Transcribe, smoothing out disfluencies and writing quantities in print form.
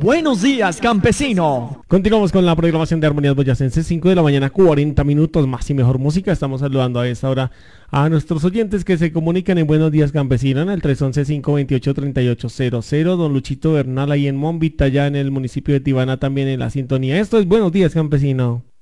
Buenos días, campesino. Continuamos con la programación de Armonías Boyacenses, 5 de la mañana, 40 minutos, más y mejor música. Estamos saludando a esta hora a nuestros oyentes que se comunican en Buenos Días, Campesino, en el 311-528-3800. Don Luchito Bernal ahí en Monvita, allá en el municipio de Tibana, también en la sintonía. Esto es Buenos Días, Campesino.